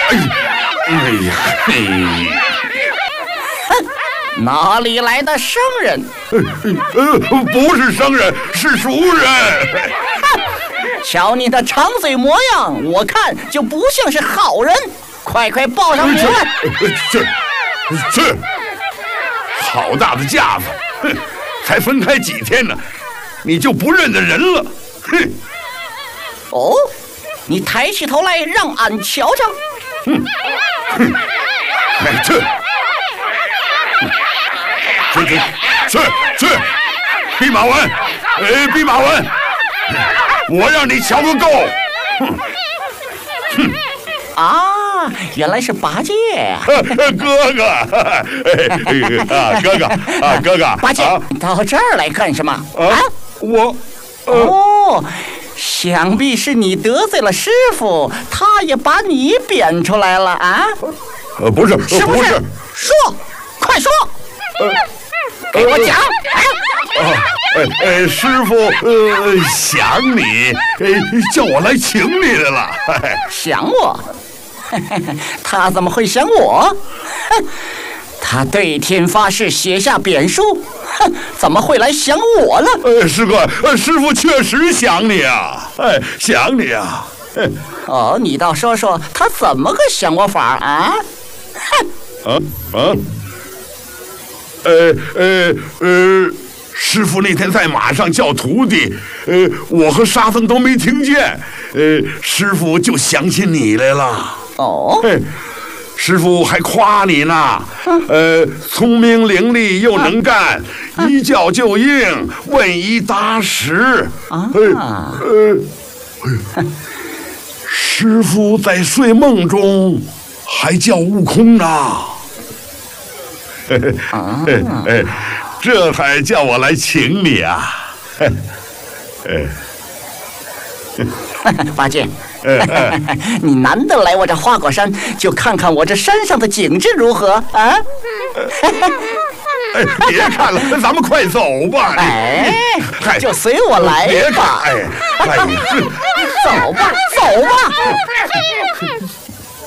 哎呀， 哪里来的生人？ 不是生人，是熟人。 瞧你的长嘴模样，我看就不像是好人。快报上名来！ 是，好大的架子！哼，才分开几天呢，你就不认得人了？哼！ 哦，你抬起头来，让俺瞧瞧。 哎，去，弼马温，弼马温，我让你瞧个够！ 啊，原来是八戒呀！ 哥哥， 八戒，到这儿来干什么？ 我想必是你得罪了师傅，他也把你贬出来了啊？ 不是， 是不是？说，快说！给我讲！ 师傅，想你，叫我来请你来了。 想我？他怎么会想我？他对天发誓，写下贬书，怎么会来想我呢？ 师哥，师傅确实想你啊，想你啊。 哦，你倒说说，他怎么个想我法啊？ 师傅那天在马上叫徒弟，我和沙僧都没听见，师傅就想起你来了。 哦， 师傅还夸你呢，聪明伶俐又能干，一叫就应，问一答十。师傅在睡梦中还叫悟空呢。这才叫我来请你啊！ 八戒，你难得来我这花果山，就看看我这山上的景致如何啊？ 别看了，咱们快走吧！ 就随我来吧！ 别看， 走吧。